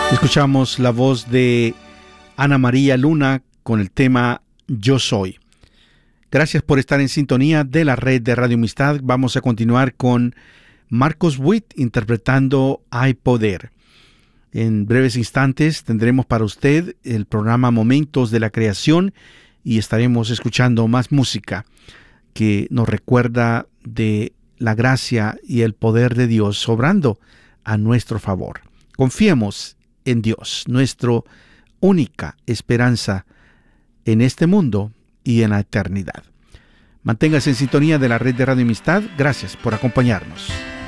Escuchamos la voz de Ana María Luna con el tema Yo Soy. Gracias por estar en sintonía de la red de Radio Amistad. Vamos a continuar con Marcos Witt interpretando Hay Poder. En breves instantes tendremos para usted el programa Momentos de la Creación y estaremos escuchando más música que nos recuerda de la gracia y el poder de Dios obrando a nuestro favor. Confiemos en Dios, nuestra única esperanza en este mundo y en la eternidad. Manténgase en sintonía de la red de Radio Amistad. Gracias por acompañarnos.